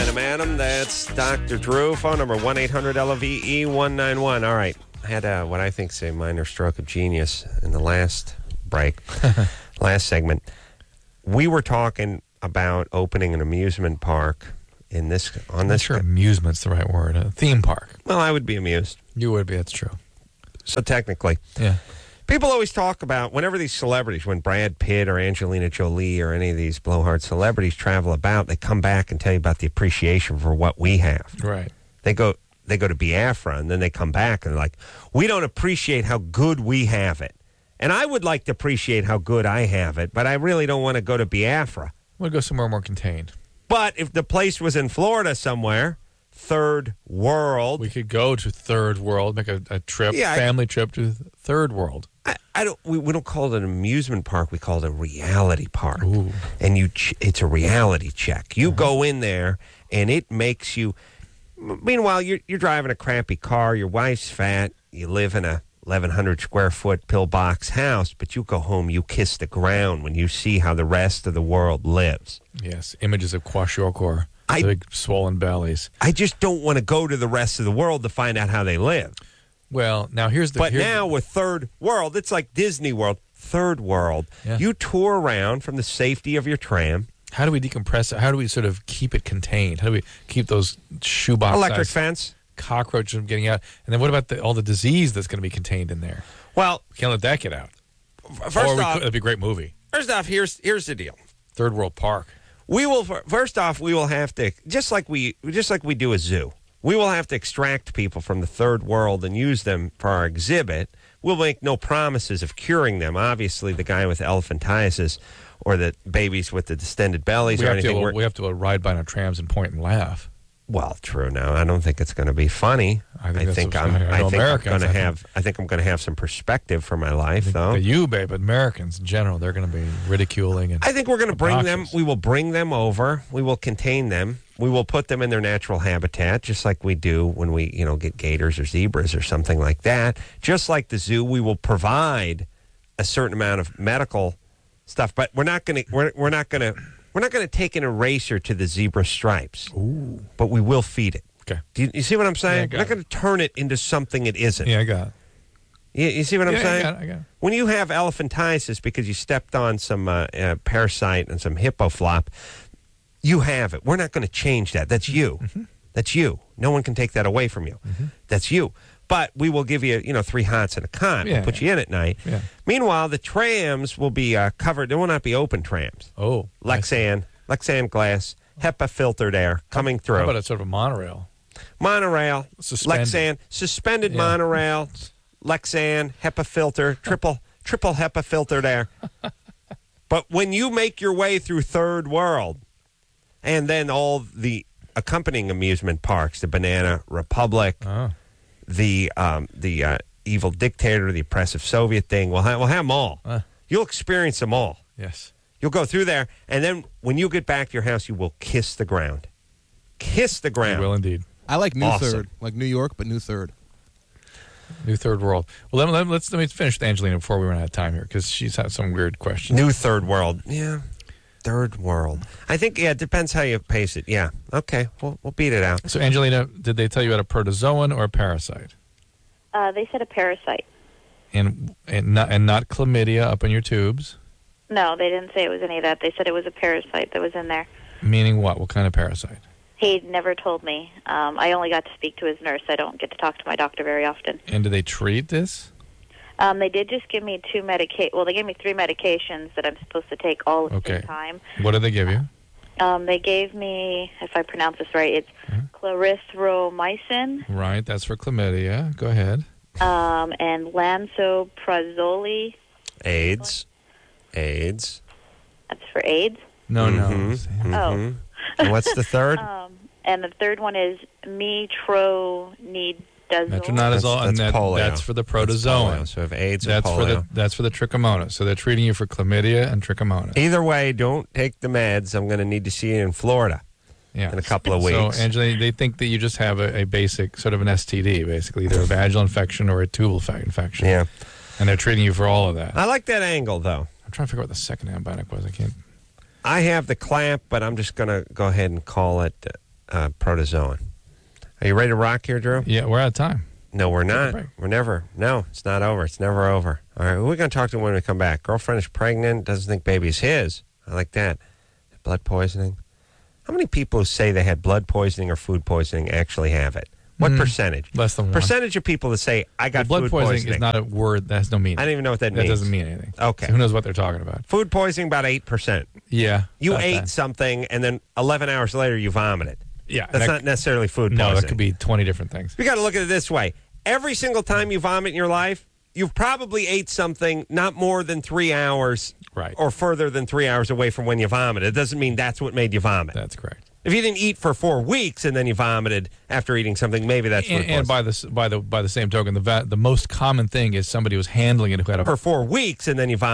Adam. That's Dr. Drew. Phone number 1-800-LOVE-191. All right. I had what I think is a minor stroke of genius in the last break, last segment. We were talking about opening an amusement park in this. I'm not sure amusement's the right word. A theme park. Well, I would be amused. You would be. That's true. So technically, yeah. People always talk about whenever these celebrities, when Brad Pitt or Angelina Jolie or any of these blowhard celebrities travel about, they come back and tell you about the appreciation for what we have. Right. They go to Biafra, and then they come back and they're like, we don't appreciate how good we have it. And I would like to appreciate how good I have it, but I really don't want to go to Biafra. We'll go somewhere more contained. But if the place was in Florida somewhere, third world. We could go to third world, make a trip, family trip to third world. We don't call it an amusement park. We call it a reality park. Ooh. And it's a reality check. You go in there, and it makes you. Meanwhile, you're driving a crappy car. Your wife's fat. You live in a 1,100 square foot pillbox house, but you go home. You kiss the ground when you see how the rest of the world lives. Yes, images of kwashiorkor, big swollen bellies. I just don't want to go to the rest of the world to find out how they live. Well, now now with third world, it's like Disney World. Third world, you tour around from the safety of your tram. How do we decompress it? How do we sort of keep it contained? How do we keep those shoebox electric fence cockroaches from getting out? And then what about all the disease that's going to be contained in there? Well, we can't let that get out. First off, that'd be a great movie. First off, here's the deal. Third World Park. We will have to just like we do a zoo. We will have to extract people from the third world and use them for our exhibit. We'll make no promises of curing them. Obviously, the guy with elephantiasis or the babies with the distended bellies or anything. We have to ride by on our trams and point and laugh. Well, true. Now, I don't think it's going to be funny. I think I'm going to have some perspective for my life, though. You, babe, but Americans in general, they're going to be ridiculing and I think we're going to bring them. We will bring them over. We will contain them. We will put them in their natural habitat, just like we do when we, get gators or zebras or something like that. Just like the zoo, we will provide a certain amount of medical stuff, but we're not going to take an eraser to the zebra stripes. Ooh. But we will feed it. Okay. Do you see what I'm saying? Yeah, we're not going to turn it into something it isn't. Yeah, I got it. You see what I'm saying? I got it. When you have elephantiasis because you stepped on some parasite and some hippoflop, you have it. We're not going to change that. That's you. Mm-hmm. That's you. No one can take that away from you. Mm-hmm. That's you. But we will give you, 3 hots and a cot. We'll put you in at night. Yeah. Meanwhile, the trams will be covered. There will not be open trams. Oh. Lexan glass, HEPA filtered air coming through. How about a sort of a monorail? Monorail, Suspended. Lexan, suspended monorail, Lexan, HEPA filter, triple HEPA filtered air. But when you make your way through third world, and then all the accompanying amusement parks, the Banana Republic, the evil dictator, the oppressive Soviet thing, we'll have them all. You'll experience them all. Yes. You'll go through there, and then when you get back to your house, you will kiss the ground. Kiss the ground. You will indeed. I like New Third, like New York, but New Third. New Third World. Well, let me finish with Angelina before we run out of time here, because she's had some weird questions. New Third World. Yeah. Third world. I think, it depends how you pace it. Yeah. Okay. We'll beat it out. So, Angelina, did they tell you about a protozoan or a parasite? They said a parasite. And not chlamydia up in your tubes? No, they didn't say it was any of that. They said it was a parasite that was in there. Meaning what? What kind of parasite? He never told me. I only got to speak to his nurse. I don't get to talk to my doctor very often. And do they treat this? They did just give me they gave me 3 medications that I'm supposed to take all at the same time. What did they give you? They gave me, if I pronounce this right, it's clarithromycin. Right, that's for chlamydia. Go ahead. And lansoprazole. AIDS. That's for AIDS? No. Oh. And what's the third? And the third one is metronidazole. Metronidazole, and polio. That's for the protozoan. So if AIDS or polio. That's for the trichomonas. So they're treating you for chlamydia and trichomonas. Either way, don't take the meds. I'm going to need to see you in Florida in a couple of weeks. So, Angela, they think that you just have a basic sort of an STD, basically, either a vaginal infection or a tubal infection. Yeah. And they're treating you for all of that. I like that angle, though. I'm trying to figure out what the second antibiotic was. I can't. I have the clamp, but I'm just going to go ahead and call it protozoan. Are you ready to rock here, Drew? Yeah, we're out of time. No, we're Take a not. break. We're never. No, it's not over. It's never over. All right, who are we going to talk to when we come back? Girlfriend is pregnant, doesn't think baby's his. I like that. Blood poisoning. How many people who say they had blood poisoning or food poisoning actually have it? What percentage? Less than one. Percentage of people that say, I got blood food poisoning is not a word that has no meaning. I don't even know what that That means. doesn't mean anything. Okay. So who knows what they're talking about? Food poisoning, about 8%. Yeah. You about ate that. something, and then 11 hours later, you vomited. Yeah. That's not necessarily food poisoning. No, that could be 20 different things. You got to look at it this way. Every single time you vomit in your life, you've probably ate something not more than 3 hours Right. or further than 3 hours away from when you vomited. It doesn't mean that's what made you vomit. That's correct. If you didn't eat for 4 weeks and then you vomited after eating something, maybe that's what it And was. by the same token, the most common thing is somebody was handling it who had a For 4 weeks and then you vomited.